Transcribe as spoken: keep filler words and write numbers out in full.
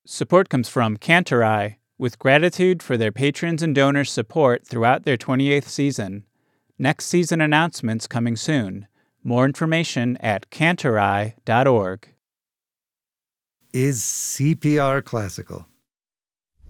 Support comes from Cantorai, with gratitude for their patrons and donors' support throughout their twenty-eighth season. Next season announcements coming soon. More information at cantorai dot org. Is C P R classical?